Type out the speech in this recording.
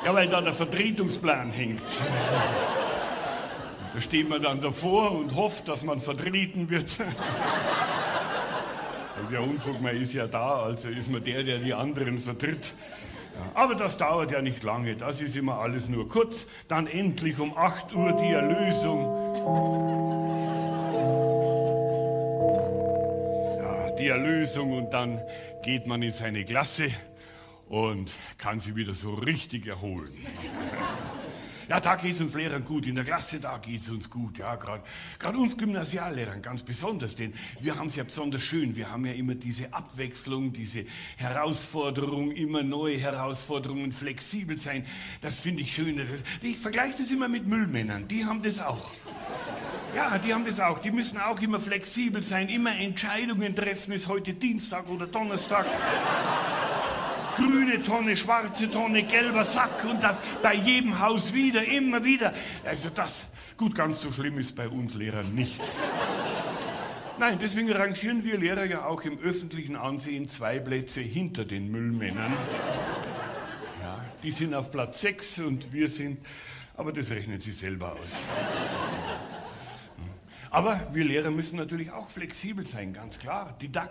Ja, weil da der Vertretungsplan hängt. Da steht man dann davor und hofft, dass man vertreten wird. Das ist ja Unfug, man ist ja da, also ist man der die anderen vertritt. Ja, aber das dauert ja nicht lange, das ist immer alles nur kurz. Dann endlich um 8 Uhr die Erlösung. Ja, die Erlösung und dann geht man in seine Klasse und kann sie wieder so richtig erholen. Ja, da geht es uns Lehrern gut, in der Klasse, da geht es uns gut. Ja, gerade uns Gymnasiallehrern ganz besonders, denn wir haben es ja besonders schön. Wir haben ja immer diese Abwechslung, diese Herausforderung, immer neue Herausforderungen, flexibel sein. Das finde ich schön. Ich vergleiche das immer mit Müllmännern, die haben das auch. Ja, die haben das auch. Die müssen auch immer flexibel sein, immer Entscheidungen treffen. Ist heute Dienstag oder Donnerstag? Grüne Tonne, schwarze Tonne, gelber Sack und das bei jedem Haus wieder, immer wieder. Also das, gut, ganz so schlimm ist bei uns Lehrern nicht. Nein, deswegen rangieren wir Lehrer ja auch im öffentlichen Ansehen 2 Plätze hinter den Müllmännern. Ja, die sind auf Platz 6 und wir sind, aber das rechnen Sie selber aus. Aber wir Lehrer müssen natürlich auch flexibel sein, ganz klar.